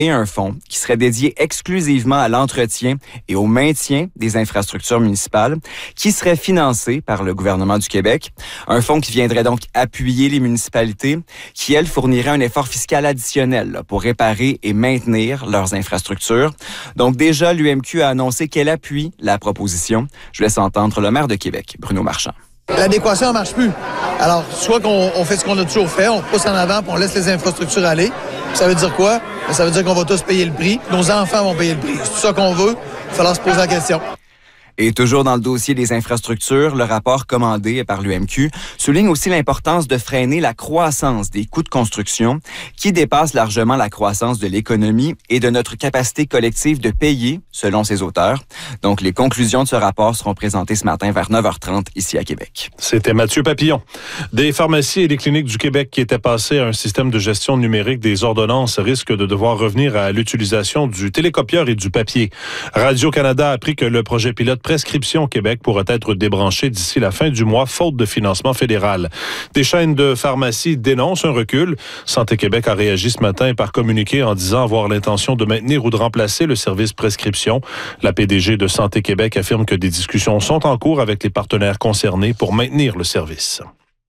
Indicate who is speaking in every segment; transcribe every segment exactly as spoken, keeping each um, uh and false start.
Speaker 1: un fonds qui serait dédié exclusivement à l'entretien et au maintien des infrastructures municipales, qui serait financé par le gouvernement du Québec. Un fonds qui viendrait donc appuyer les municipalités, qui, elles, fourniraient un effort fiscal additionnel là, pour réparer et maintenir leurs infrastructures. Donc déjà, l'U M Q a annoncé qu'elle appuie la proposition. Je laisse entendre le maire de Québec, Bruno Marchand.
Speaker 2: L'adéquation ne marche plus. Alors, soit qu'on on fait ce qu'on a toujours fait, on pousse en avant, puis on laisse les infrastructures aller. Ça veut dire quoi? Ça veut dire qu'on va tous payer le prix. Nos enfants vont payer le prix. C'est ça qu'on veut. Il va falloir se poser la question.
Speaker 1: Et toujours dans le dossier des infrastructures, le rapport commandé par l'U M Q souligne aussi l'importance de freiner la croissance des coûts de construction qui dépasse largement la croissance de l'économie et de notre capacité collective de payer, selon ses auteurs. Donc, les conclusions de ce rapport seront présentées ce matin vers neuf heures trente ici à Québec.
Speaker 3: C'était Mathieu Papillon. Des pharmacies et des cliniques du Québec qui étaient passées à un système de gestion numérique des ordonnances risquent de devoir revenir à l'utilisation du télécopieur et du papier. Radio-Canada a appris que le projet pilote Prescription Québec pourrait être débranché d'ici la fin du mois, faute de financement fédéral. Des chaînes de pharmacies dénoncent un recul. Santé Québec a réagi ce matin par communiqué en disant avoir l'intention de maintenir ou de remplacer le service prescription. La P D G de Santé Québec affirme que des discussions sont en cours avec les partenaires concernés pour maintenir le service.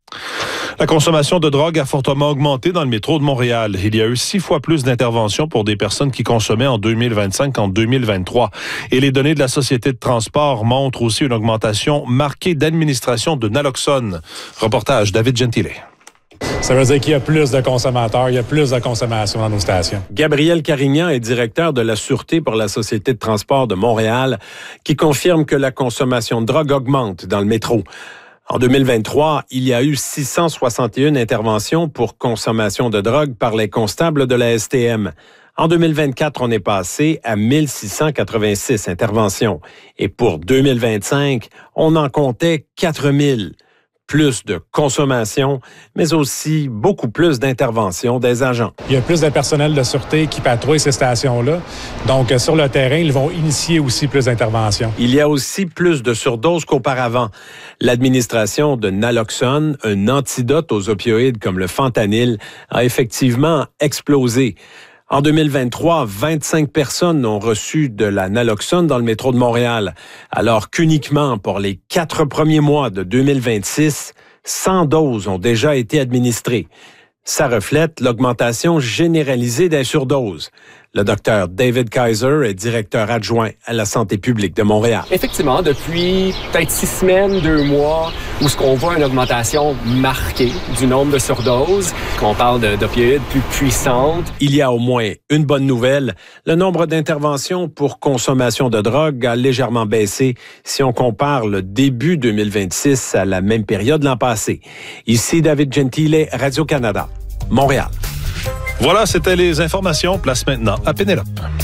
Speaker 3: La consommation de drogue a fortement augmenté dans le métro de Montréal. Il y a eu six fois plus d'interventions pour des personnes qui consommaient en deux mille vingt-cinq qu'en deux mille vingt-trois. Et les données de la Société de transport montrent aussi une augmentation marquée d'administration de naloxone. Reportage David Gentile.
Speaker 4: Ça veut dire qu'il y a plus de consommateurs, il y a plus de consommation dans nos stations.
Speaker 5: Gabriel Carignan est directeur de la Sûreté pour la Société de transport de Montréal, qui confirme que la consommation de drogue augmente dans le métro. En deux mille vingt-trois, il y a eu six cent soixante et une interventions pour consommation de drogue par les constables de la S T M. En deux mille vingt-quatre, on est passé à mille six cent quatre-vingt-six interventions. Et pour deux mille vingt-cinq, on en comptait quatre mille. Plus de consommation, mais aussi beaucoup plus d'interventions des agents.
Speaker 4: Il y a plus de personnel de sûreté qui patrouille ces stations-là. Donc, sur le terrain, ils vont initier aussi plus d'interventions.
Speaker 5: Il y a aussi plus de surdoses qu'auparavant. L'administration de naloxone, un antidote aux opioïdes comme le fentanyl, a effectivement explosé. En deux mille vingt-trois, vingt-cinq personnes ont reçu de la naloxone dans le métro de Montréal, alors qu'uniquement pour les quatre premiers mois de deux mille vingt-six, cent doses ont déjà été administrées. Ça reflète l'augmentation généralisée des surdoses. Le docteur David Kaiser est directeur adjoint à la santé publique de Montréal.
Speaker 6: Effectivement, depuis peut-être six semaines, deux mois, où ce qu'on voit une augmentation marquée du nombre de surdoses, qu'on parle de, d'opioïdes plus puissantes.
Speaker 5: Il y a au moins une bonne nouvelle. Le nombre d'interventions pour consommation de drogue a légèrement baissé si on compare le début deux mille vingt-six à la même période l'an passé. Ici David Gentile, Radio-Canada, Montréal.
Speaker 3: Voilà, c'était les informations. Place maintenant à Pénélope.